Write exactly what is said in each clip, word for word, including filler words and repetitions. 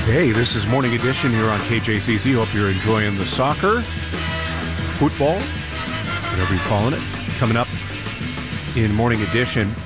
Hey, this is Morning Edition here on K J Z Z. Hope you're enjoying the soccer, football, whatever you're calling it. Coming up in Morning Edition,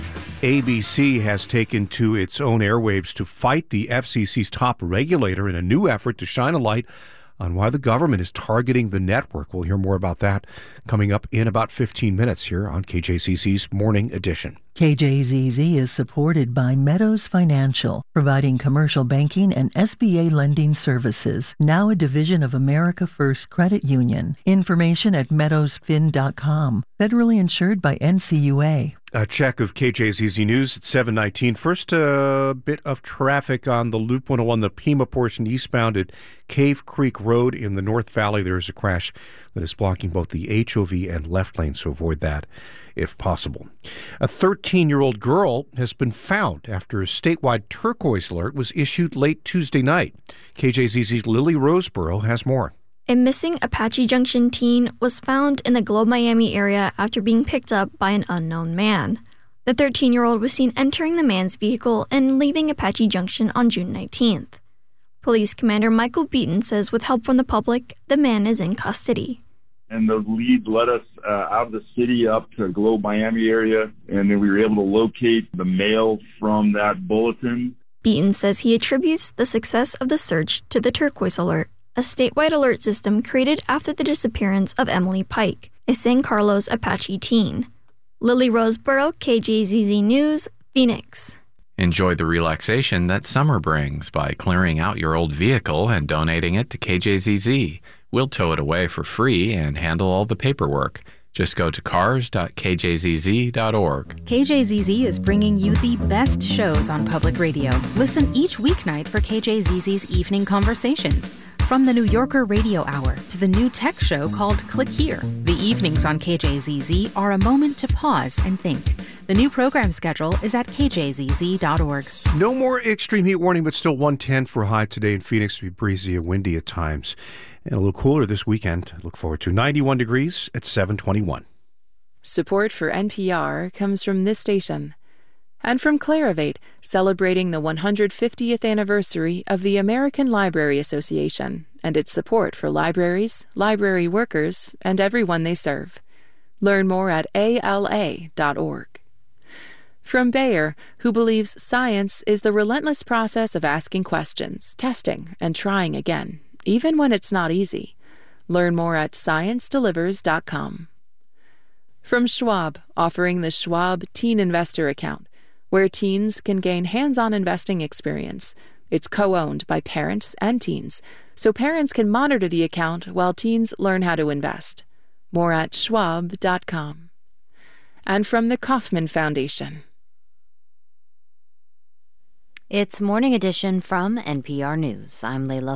A B C has taken to its own airwaves to fight the F C C's top regulator in a new effort to shine a light on why the government is targeting the network. We'll hear more about that coming up in about fifteen minutes here on K J Z Z's Morning Edition. K J Z Z is supported by Meadows Financial, providing commercial banking and S B A lending services, now a division of America First Credit Union. Information at meadows fin dot com. Federally insured by N C U A. A check of K J Z Z News at seven nineteen. First, a bit of traffic on the Loop one oh one, the Pima portion eastbound at Cave Creek Road in the North Valley. There is a crash that is blocking both the H O V and left lane, so avoid that if possible. A thirteen-year-old girl has been found after a statewide turquoise alert was issued late Tuesday night. K J Z Z's Lily Roseborough has more. A missing Apache Junction teen was found in the Globe Miami area after being picked up by an unknown man. The thirteen-year-old was seen entering the man's vehicle and leaving Apache Junction on June nineteenth. Police Commander Michael Beaton says with help from the public, the man is in custody. And the lead led us uh, out of the city up to Globe Miami area, and then we were able to locate the mail from that bulletin. Beaton says he attributes the success of the search to the turquoise alert, a statewide alert system created after the disappearance of Emily Pike, a San Carlos Apache teen. Lily Roseborough, K J Z Z News, Phoenix. Enjoy the relaxation that summer brings by clearing out your old vehicle and donating it to K J Z Z. We'll tow it away for free and handle all the paperwork. Just go to cars dot k j z z dot org. K J Z Z is bringing you the best shows on public radio. Listen each weeknight for K J Z Z's Evening Conversations. From the New Yorker Radio Hour to the new tech show called Click Here, the evenings on K J Z Z are a moment to pause and think. The new program schedule is at k j z z dot org. No more extreme heat warning, but still one ten for a high today in Phoenix. To be breezy and windy at times. And a little cooler this weekend. Look forward to ninety-one degrees at seven twenty-one. Support for N P R comes from this station. And from Clarivate, celebrating the one hundred fiftieth anniversary of the American Library Association and its support for libraries, library workers, and everyone they serve. Learn more at a l a dot org. From Bayer, who believes science is the relentless process of asking questions, testing, and trying again, even when it's not easy. Learn more at science delivers dot com. From Schwab, offering the Schwab Teen Investor Account, where teens can gain hands-on investing experience. It's co-owned by parents and teens, so parents can monitor the account while teens learn how to invest. More at schwab dot com. And from the Kauffman Foundation. It's Morning Edition from N P R News. I'm Layla